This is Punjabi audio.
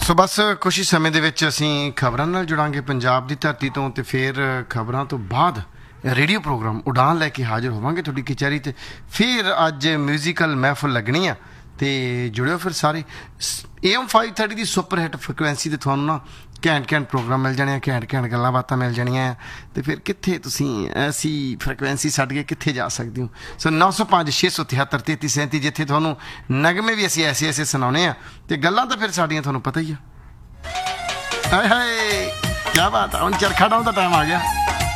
ਸੋ ਬਸ ਕੁਛ ਹੀ ਸਮੇਂ ਦੇ ਵਿੱਚ ਅਸੀਂ ਖਬਰਾਂ ਨਾਲ ਜੁੜਾਂਗੇ ਪੰਜਾਬ ਦੀ ਧਰਤੀ ਤੋਂ ਤੇ ਫਿਰ ਖਬਰਾਂ ਤੋਂ ਬਾਅਦ ਰੇਡੀਓ ਪ੍ਰੋਗਰਾਮ ਉਡਾਨ ਲੈ ਕੇ ਹਾਜ਼ਰ ਹੋਵਾਂਗੇ ਤੁਹਾਡੀ ਕਚਹਿਰੀ ਤੇ। ਫਿਰ ਅੱਜ ਮਿਊਜ਼ੀਕਲ ਮਹਿਫਲ ਲੱਗਣੀ ਆ ਤੇ ਜੁੜਿਓ ਫਿਰ ਸਾਰੇ। AM 530 the super hit frequency ਤੇ ਤੁਹਾਨੂੰ ਨਾ ਘੈਂਟ ਪ੍ਰੋਗਰਾਮ ਮਿਲ ਜਾਣੇ ਆ, ਘੈਂਟ ਗੱਲਾਂ ਬਾਤਾਂ ਮਿਲ ਜਾਣੀਆਂ ਆ ਤੇ ਫਿਰ ਕਿੱਥੇ ਤੁਸੀਂ ਐਸੀ ਫ੍ਰੀਕੁਐਂਸੀ ਛੱਡ ਕੇ ਕਿੱਥੇ ਜਾ ਸਕਦੇ ਹੋ। ਸੋ 905 673 3337 ਜਿੱਥੇ ਤੁਹਾਨੂੰ ਨਗਮੇ ਵੀ ਅਸੀਂ ਐਸੇ ਸੁਣਾਉਣੇ ਆ ਤੇ ਗੱਲਾਂ ਤਾਂ ਫਿਰ ਸਾਡੀਆਂ ਤੁਹਾਨੂੰ ਪਤਾ ਹੀ ਆ। ਹਾਏ ਹਾਏ ਕੀ ਬਾਤ ਆ, ਹੁਣ ਚਰਖਾ ਡਾਉਣ ਦਾ ਟਾਈਮ ਆ ਗਿਆ।